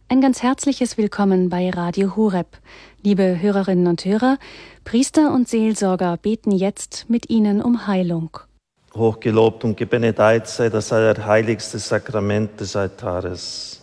Ein ganz herzliches Willkommen bei Radio Horeb. Liebe Hörerinnen und Hörer, Priester und Seelsorger beten jetzt mit Ihnen um Heilung. Hochgelobt und gebenedeit sei das allerheiligste Sakrament des Altares.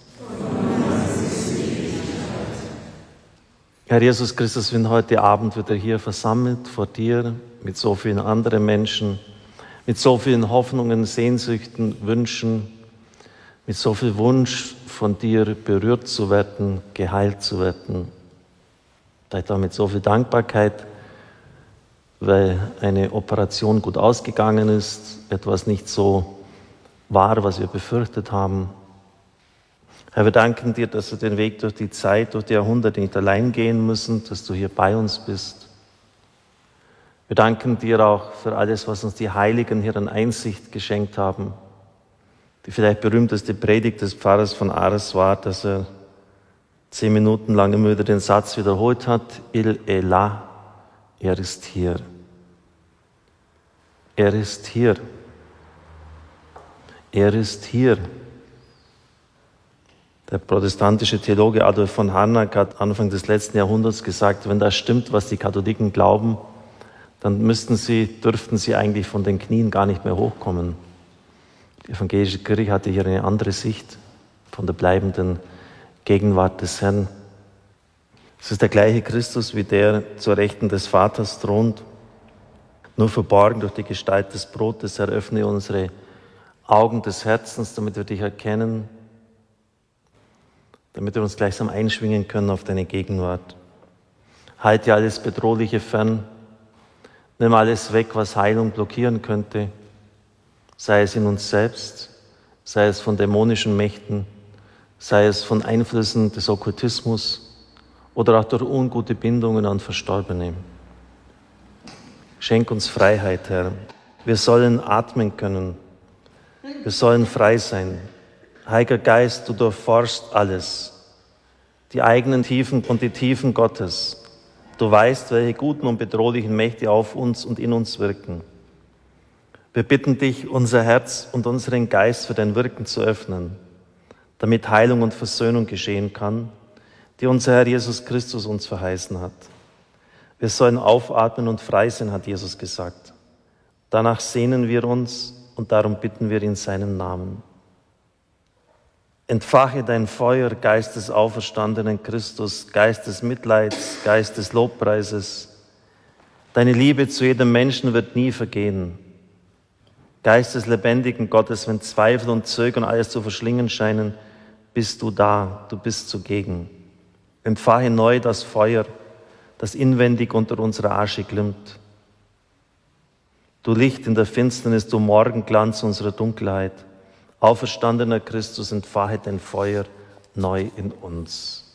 Herr Jesus Christus, wir sind heute Abend wieder hier versammelt vor dir mit so vielen anderen Menschen, mit so vielen Hoffnungen, Sehnsüchten, Wünschen, mit so viel Wunsch von dir berührt zu werden, geheilt zu werden. Vielleicht auch mit so viel Dankbarkeit, weil eine Operation gut ausgegangen ist, etwas nicht so war, was wir befürchtet haben. Herr, wir danken dir, dass wir den Weg durch die Zeit, durch die Jahrhunderte nicht allein gehen müssen, dass du hier bei uns bist. Wir danken dir auch für alles, was uns die Heiligen hier an Einsicht geschenkt haben. Die vielleicht berühmteste Predigt des Pfarrers von Ars war, dass er 10 Minuten lang immer wieder den Satz wiederholt hat, Il est là, er ist hier. Er ist hier. Er ist hier. Der protestantische Theologe Adolf von Harnack hat Anfang des letzten Jahrhunderts gesagt, wenn das stimmt, was die Katholiken glauben, dann dürften sie eigentlich von den Knien gar nicht mehr hochkommen. Die evangelische Kirche hatte hier eine andere Sicht von der bleibenden Gegenwart des Herrn. Es ist der gleiche Christus, wie der zur Rechten des Vaters thront. Nur verborgen durch die Gestalt des Brotes eröffne unsere Augen des Herzens, damit wir dich erkennen, damit wir uns gleichsam einschwingen können auf deine Gegenwart. Halte alles Bedrohliche fern, nimm alles weg, was Heilung blockieren könnte, sei es in uns selbst, sei es von dämonischen Mächten, sei es von Einflüssen des Okkultismus oder auch durch ungute Bindungen an Verstorbene. Schenk uns Freiheit, Herr. Wir sollen atmen können. Wir sollen frei sein. Heiliger Geist, du durchforschst alles, die eigenen Tiefen und die Tiefen Gottes. Du weißt, welche guten und bedrohlichen Mächte auf uns und in uns wirken. Wir bitten dich, unser Herz und unseren Geist für dein Wirken zu öffnen, damit Heilung und Versöhnung geschehen kann, die unser Herr Jesus Christus uns verheißen hat. Wir sollen aufatmen und frei sein, hat Jesus gesagt. Danach sehnen wir uns und darum bitten wir in seinem Namen. Entfache dein Feuer, Geist des auferstandenen Christus, Geist des Mitleids, Geist des Lobpreises. Deine Liebe zu jedem Menschen wird nie vergehen. Geist des lebendigen Gottes, wenn Zweifel und Zögern alles zu verschlingen scheinen, bist du da, du bist zugegen. Entfache neu das Feuer, das inwendig unter unserer Asche glimmt. Du Licht in der Finsternis, du Morgenglanz unserer Dunkelheit. Auferstandener Christus, entfache dein Feuer neu in uns.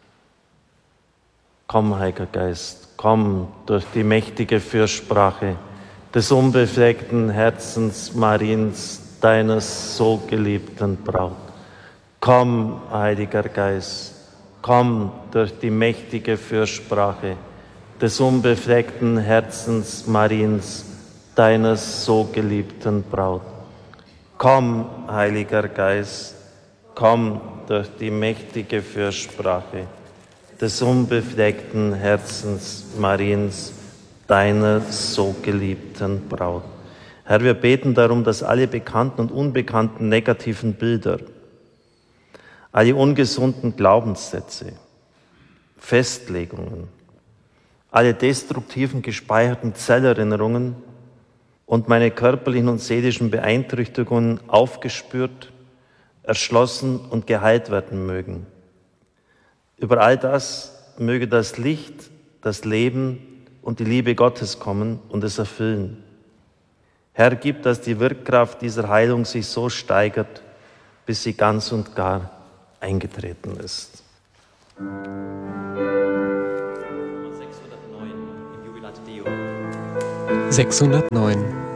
Komm, Heiliger Geist, komm durch die mächtige Fürsprache des unbefleckten Herzens Mariens, deiner so geliebten Braut. Komm, Heiliger Geist, komm durch die mächtige Fürsprache des unbefleckten Herzens Mariens, deiner so geliebten Braut. Komm, Heiliger Geist, komm durch die mächtige Fürsprache des unbefleckten Herzens Mariens, deiner so geliebten Braut. Herr, wir beten darum, dass alle bekannten und unbekannten negativen Bilder, alle ungesunden Glaubenssätze, Festlegungen, alle destruktiven gespeicherten Zellerinnerungen und meine körperlichen und seelischen Beeinträchtigungen aufgespürt, erschlossen und geheilt werden mögen. Über all das möge das Licht, das Leben und die Liebe Gottes kommen und es erfüllen. Herr, gib, dass die Wirkkraft dieser Heilung sich so steigert, bis sie ganz und gar eingetreten ist. 609